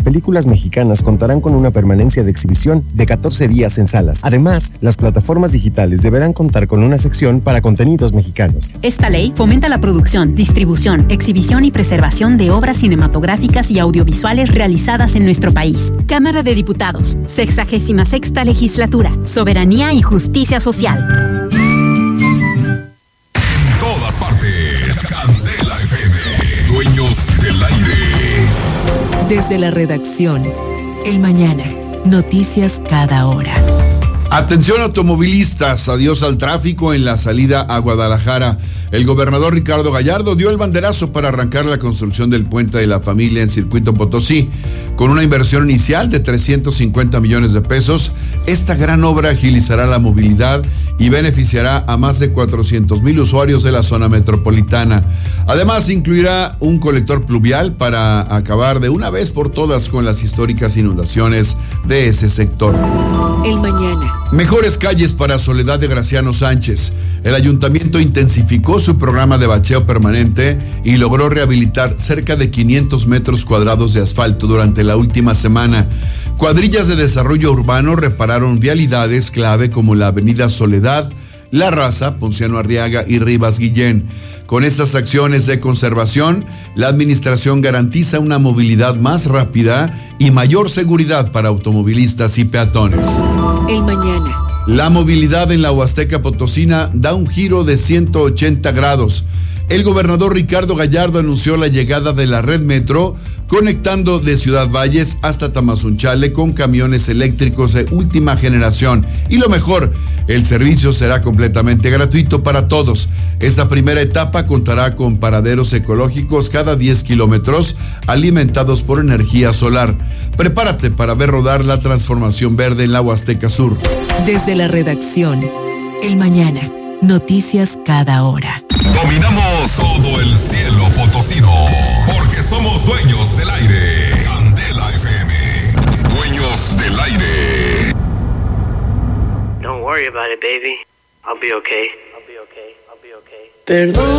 películas mexicanas contarán con una permanencia de exhibición de 14 días en salas. Además, las plataformas digitales deberán contar con una sección para contenidos mexicanos. Esta ley fomenta la producción, distribución, exhibición y preservación de obras cinematográficas y audiovisuales realizadas en nuestro país. Cámara de Diputados, 66ª Legislatura, Soberanía y Justicia Social. En todas partes, Candela FM, dueños del aire. Desde la redacción, El Mañana, noticias cada hora. Atención automovilistas, adiós al tráfico en la salida a Guadalajara. El gobernador Ricardo Gallardo dio el banderazo para arrancar la construcción del Puente de la Familia en Circuito Potosí. Con una inversión inicial de 350 millones de pesos, esta gran obra agilizará la movilidad y beneficiará a más de 400,000 usuarios de la zona metropolitana. Además, incluirá un colector pluvial para acabar de una vez por todas con las históricas inundaciones de ese sector. El Mañana. Mejores calles para Soledad de Graciano Sánchez. El ayuntamiento intensificó su programa de bacheo permanente y logró rehabilitar cerca de 500 metros cuadrados de asfalto durante la última semana. Cuadrillas de desarrollo urbano repararon vialidades clave como la avenida Soledad, La Raza, Ponciano Arriaga y Rivas Guillén. Con estas acciones de conservación, la administración garantiza una movilidad más rápida y mayor seguridad para automovilistas y peatones. El Mañana. La movilidad en la Huasteca Potosina da un giro de 180 grados. El gobernador Ricardo Gallardo anunció la llegada de la red metro, conectando de Ciudad Valles hasta Tamazunchale con camiones eléctricos de última generación. Y lo mejor, el servicio será completamente gratuito para todos. Esta primera etapa contará con paraderos ecológicos cada 10 kilómetros, alimentados por energía solar. Prepárate para ver rodar la transformación verde en la Huasteca Sur. Desde la redacción, El Mañana, noticias cada hora. Dominamos todo el cielo potosino, porque somos dueños del aire. Candela FM, dueños del aire. Don't worry about it, baby. I'll be okay. Perdón.